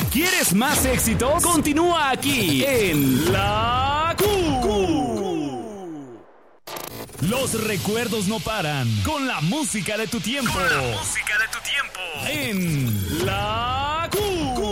¿Quieres más éxitos? Continúa aquí en La Q. Los recuerdos no paran con la música de tu tiempo. En La Q.